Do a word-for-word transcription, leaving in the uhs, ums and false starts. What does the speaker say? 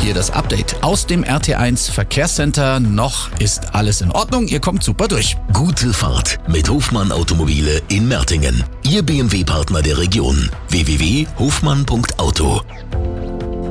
Hier das Update aus dem R T eins Verkehrscenter. Noch ist alles in Ordnung, ihr kommt super durch. Gute Fahrt mit Hofmann Automobile in Mertingen. Ihr B M W-Partner der Region. w w w punkt hofmann punkt auto.